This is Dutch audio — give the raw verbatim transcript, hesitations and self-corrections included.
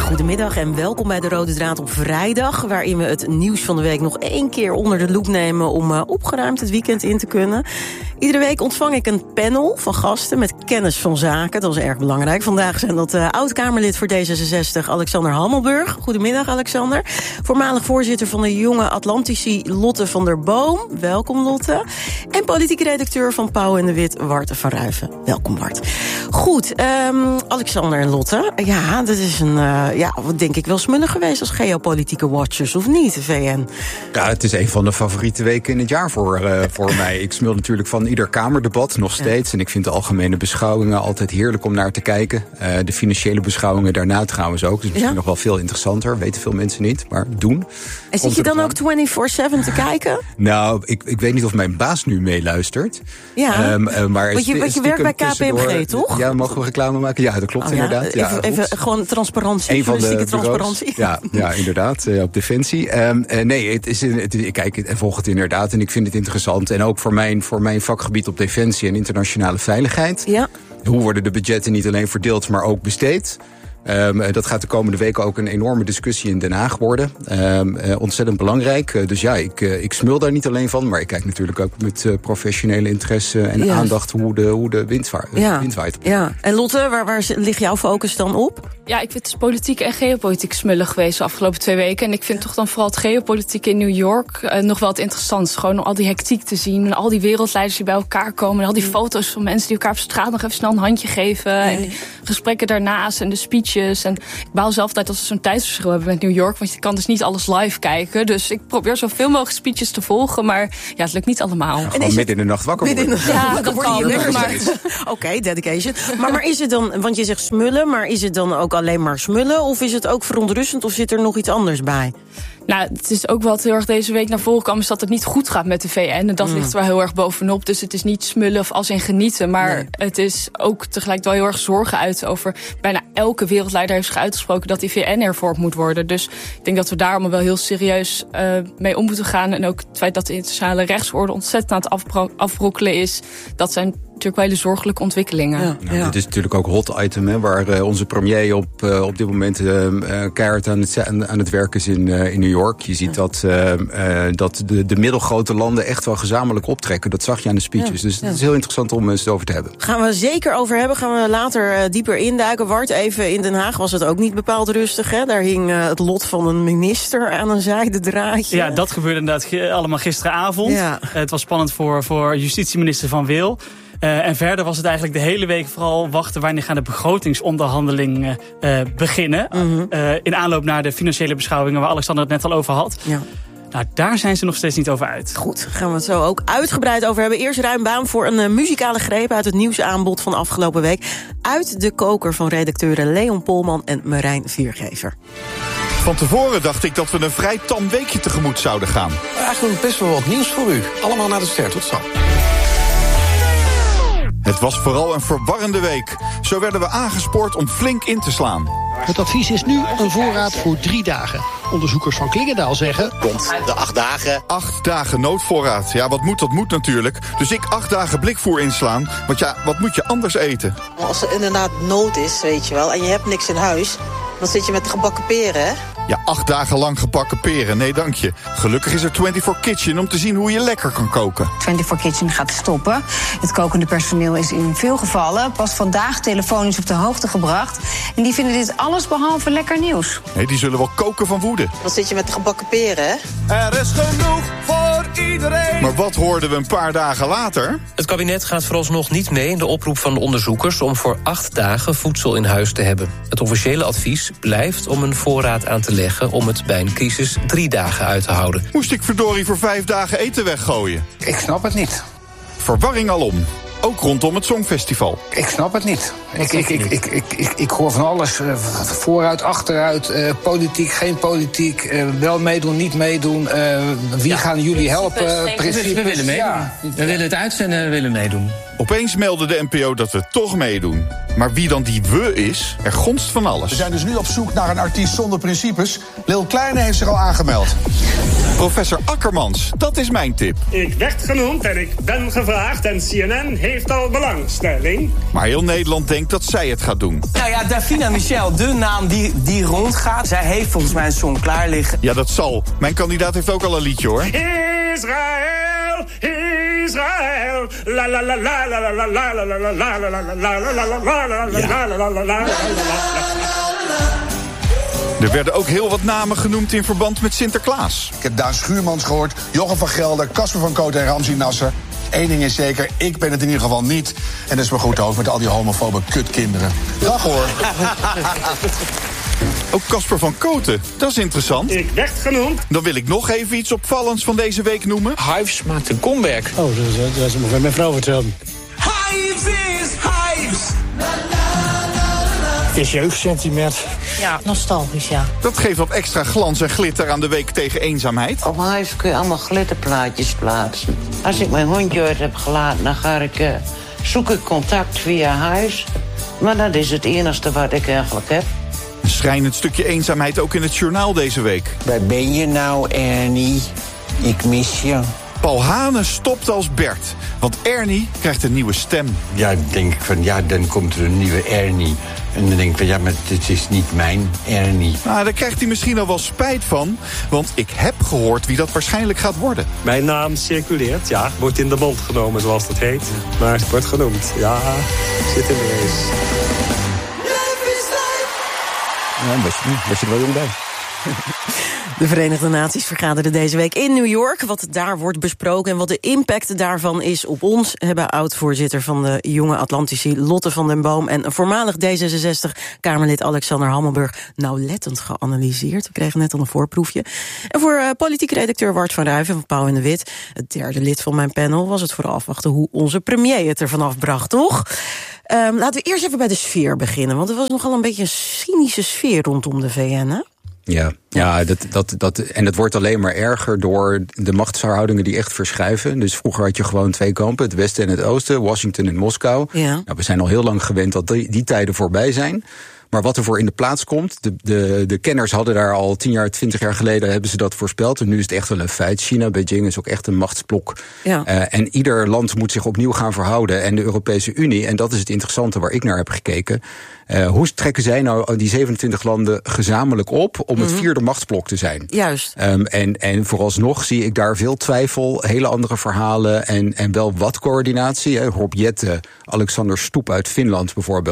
Goedemiddag en welkom bij de Rode Draad op vrijdag, waarin we het nieuws van de week nog één keer onder de loep nemen om uh, opgeruimd het weekend in te kunnen. Iedere week ontvang ik een panel van gasten met kennis van zaken. Dat is erg belangrijk. Vandaag zijn dat uh, oud-Kamerlid voor D zesenzestig Alexander Hammelburg. Goedemiddag, Alexander. Voormalig voorzitter van de Jonge Atlantici Lotte van der Boom. Welkom, Lotte. En politieke redacteur van Pauw en de Wit, Wart van Ruiven. Welkom, Wart. Goed, um, Alexander en Lotte. Ja, dat is een, uh, ja, wat denk ik wel smullig geweest als geopolitieke watchers, of niet, de V N? Ja, het is een van de favoriete weken in het jaar voor, uh, voor mij. Ik smul natuurlijk van ieder Kamerdebat, nog steeds. Ja. En ik vind de algemene beschouwingen altijd heerlijk om naar te kijken. Uh, de financiële beschouwingen daarna trouwens ook. Dus misschien ja. nog wel veel interessanter. Weten veel mensen niet, maar doen. En zit je dan ook vierentwintig zeven te kijken? Nou, ik, ik weet niet of mijn baas nu meeluistert. Ja, um, uh, maar want je, want je werkt bij K P M G, toch? Ja, mogen we reclame maken? Ja, dat klopt oh, ja. inderdaad. Ja, even, even gewoon transparantie, journalistieke transparantie. Ja, ja, inderdaad, uh, op Defensie. Um, uh, nee, het is, het, ik kijk en volg het inderdaad en ik vind het interessant. En ook voor mijn, voor mijn vakgebied op Defensie en internationale veiligheid. Ja. Hoe worden de budgetten niet alleen verdeeld, maar ook besteed? Um, dat gaat de komende weken ook een enorme discussie in Den Haag worden. Um, uh, ontzettend belangrijk. Uh, dus ja, ik, uh, ik smul daar niet alleen van, maar ik kijk natuurlijk ook met uh, professionele interesse en yes. aandacht hoe de, hoe de wind, vaart, ja. wind waait. Ja. En Lotte, waar, waar ligt jouw focus dan op? Ja, ik vind het politiek en geopolitiek smullig geweest de afgelopen twee weken. En ik vind toch dan vooral het geopolitiek in New York uh, nog wel het interessantst. Gewoon om al die hectiek te zien en al die wereldleiders die bij elkaar komen. En al die mm. foto's van mensen die elkaar op straat nog even snel een handje geven. Nee. En die gesprekken daarnaast en de speeches. En ik baal zelf altijd als we zo'n tijdsverschil hebben met New York. Want je kan dus niet alles live kijken. Dus ik probeer zoveel mogelijk speeches te volgen. Maar ja, het lukt niet allemaal. Ja, gewoon midden in de nacht wakker worden. Midden in de nacht wakker worden. Ja, dat kan. Oké, okay, dedication. Maar, maar is het dan, want je zegt smullen, maar is het dan ook alleen maar smullen? Of is het ook verontrustend of zit er nog iets anders bij? Nou, het is ook wat heel erg deze week naar voren kwam, is dat het niet goed gaat met de V N. En dat mm. ligt er wel heel erg bovenop. Dus het is niet smullen of als in genieten. Maar nee. het is ook tegelijk wel heel erg zorgen uit over. Bijna elke wereldleider heeft zich uitgesproken dat die V N hervormd moet worden. Dus ik denk dat we daar allemaal wel heel serieus uh, mee om moeten gaan. En ook het feit dat de internationale rechtsorde ontzettend aan het afbro- afbrokkelen is. Dat zijn natuurlijk wel hele zorgelijke ontwikkelingen. Ja, nou, ja. Dit is natuurlijk ook hot item, hè, waar uh, onze premier op, uh, op dit moment uh, uh, keihard aan het, aan het werk is in, uh, in New York. Je ziet ja. dat, uh, uh, dat de, de middelgrote landen echt wel gezamenlijk optrekken. Dat zag je aan de speeches. Ja. Dus ja. het is heel interessant om het over te hebben. Gaan we zeker over hebben. Gaan we later uh, dieper induiken. Wart, even in Den Haag was het ook niet bepaald rustig. Hè? Daar hing uh, het lot van een minister aan een zijde draadje. Ja, dat gebeurde inderdaad ge- allemaal gisteravond. Ja. Uh, het was spannend voor, voor justitieminister Van Wil. Uh, en verder was het eigenlijk de hele week vooral wachten wanneer gaan de begrotingsonderhandelingen uh, beginnen. Mm-hmm. Uh, in aanloop naar de financiële beschouwingen waar Alexander het net al over had. Ja. Nou, daar zijn ze nog steeds niet over uit. Goed, gaan we het zo ook uitgebreid over hebben. Eerst ruim baan voor een uh, muzikale greep uit het nieuwsaanbod van afgelopen week. Uit de koker van redacteuren Leon Polman en Marijn Viergever. Van tevoren dacht ik dat we een vrij tam weekje tegemoet zouden gaan. Eigenlijk best wel wat nieuws voor u. Allemaal naar de ster, tot zo. Het was vooral een verwarrende week. Zo werden we aangespoord om flink in te slaan. Het advies is nu een voorraad voor drie dagen. Onderzoekers van Klingendaal zeggen... Komt de acht dagen. Acht dagen noodvoorraad. Ja, wat moet, dat moet natuurlijk. Dus ik acht dagen blikvoer inslaan. Want ja, wat moet je anders eten? Als er inderdaad nood is, weet je wel, en je hebt niks in huis... dan zit je met gebakken peren, hè? Ja, acht dagen lang gebakken peren. Nee, dank je. Gelukkig is er twenty-four Kitchen om te zien hoe je lekker kan koken. twenty-four Kitchen gaat stoppen. Het kokende personeel is in veel gevallen pas vandaag telefonisch op de hoogte gebracht. En die vinden dit alles behalve lekker nieuws. Nee, die zullen wel koken van woede. Dan zit je met gebakken peren, hè? Er is genoeg voor iedereen. Maar wat hoorden we een paar dagen later? Het kabinet gaat vooralsnog niet mee in de oproep van de onderzoekers om voor acht dagen voedsel in huis te hebben. Het officiële advies blijft om een voorraad aan te leggen om het bij een crisis drie dagen uit te houden. Moest ik verdorie voor vijf dagen eten weggooien? Ik snap het niet. Verwarring alom. Ook rondom het Songfestival. Ik snap het niet. Ik, ik, ik, ik, ik, ik, ik hoor van alles. Uh, vooruit, achteruit, uh, politiek, geen politiek. Uh, wel meedoen, niet meedoen. Uh, wie ja. gaan jullie helpen? We, we willen meedoen. Ja. We willen het uitzenden, we willen meedoen. Opeens meldde de N P O dat we toch meedoen. Maar wie dan die we is, er gonst van alles. We zijn dus nu op zoek naar een artiest zonder principes. Lil Kleine heeft zich al aangemeld. Professor Akkermans, dat is mijn tip. Ik werd genoemd en ik ben gevraagd en C N N heeft al belangstelling. Maar heel Nederland denkt dat zij het gaat doen. Nou ja, Davina Michel, de naam die, die rondgaat. Zij heeft volgens mij een song klaar liggen. Ja, dat zal. Mijn kandidaat heeft ook al een liedje, hoor. Israël, Israël, la la la la la la la la la la la la la la la. Er werden ook heel wat namen genoemd in verband met Sinterklaas. Ik heb Daan Schuurmans gehoord, Jochem van Gelder, Casper van Koot en Ramzi Nasser. Eén ding is zeker, ik ben het in ieder geval niet. En dat is maar goed ook met al die homofobe kutkinderen. Dag hoor. Ook Casper van Koten, dat is interessant. Ik werd genoemd. Dan wil ik nog even iets opvallends van deze week noemen. Hives maakt een comeback. Oh, dat is, dat is met mijn vrouw verteld. Hives is Hives! Is jeugdsentiment. Ja, nostalgisch, ja. Dat geeft wat extra glans en glitter aan de week tegen eenzaamheid. Op huis kun je allemaal glitterplaatjes plaatsen. Als ik mijn hondje uit heb gelaten, dan ga ik, uh, zoek ik contact via huis. Maar dat is het enige wat ik eigenlijk heb. Een schrijnend stukje eenzaamheid ook in het journaal deze week. Waar ben je nou, Ernie? Ik mis je. Paul Hane stopt als Bert, want Ernie krijgt een nieuwe stem. Ja, dan denk ik van, ja, dan komt er een nieuwe Ernie. En dan denk ik van, ja, maar dit is niet mijn Ernie. Nou, daar krijgt hij misschien al wel spijt van, want ik heb gehoord wie dat waarschijnlijk gaat worden. Mijn naam circuleert, ja, wordt in de mond genomen zoals dat heet. Maar het wordt genoemd, ja, zit in de race. Ja, was je, was je er wel jong bij. De Verenigde Naties vergaderen deze week in New York. Wat daar wordt besproken en wat de impact daarvan is op ons... hebben oud-voorzitter van de Jonge Atlantici Lotte van den Boom... en voormalig D zesenzestig-Kamerlid Alexander Hammelburg nauwlettend geanalyseerd. We kregen net al een voorproefje. En voor uh, politiek redacteur Wart van Ruijven van Pauw en de Wit... het derde lid van mijn panel, was het vooral afwachten... hoe onze premier het er vanaf bracht, toch? Um, laten we eerst even bij de sfeer beginnen... want er was nogal een beetje een cynische sfeer rondom de V N, hè? Ja, ja dat, dat, dat, en het wordt alleen maar erger door de machtsverhoudingen die echt verschuiven. Dus vroeger had je gewoon twee kampen, het Westen en het Oosten, Washington en Moskou. Ja. Nou, we zijn al heel lang gewend dat die, die tijden voorbij zijn. Maar wat er voor in de plaats komt, de, de, de kenners hadden daar al tien jaar, twintig jaar geleden hebben ze dat voorspeld. En nu is het echt wel een feit. China, Beijing is ook echt een machtsblok. Ja. Uh, en ieder land moet zich opnieuw gaan verhouden. En de Europese Unie, en dat is het interessante waar ik naar heb gekeken. Uh, hoe trekken zij nou die zevenentwintig landen gezamenlijk op om het vierde machtsblok te zijn? Juist. Um, en, en vooralsnog zie ik daar veel twijfel, hele andere verhalen en, en wel wat coördinatie. Hè. Rob Jetten, Alexander Stoep uit Finland bijvoorbeeld.